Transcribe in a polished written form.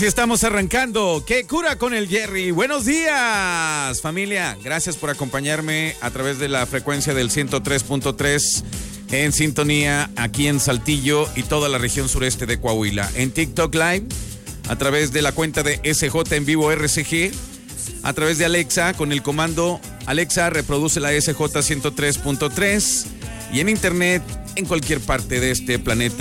Estamos arrancando. ¡Qué cura con el Jerry! Buenos días, familia. Gracias por acompañarme a través de la frecuencia del 103.3 en sintonía aquí en Saltillo y toda la región sureste de Coahuila. En TikTok Live, a través de la cuenta de SJ en vivo RCG, a través de Alexa con el comando Alexa reproduce la SJ 103.3 y en internet en cualquier parte de este planeta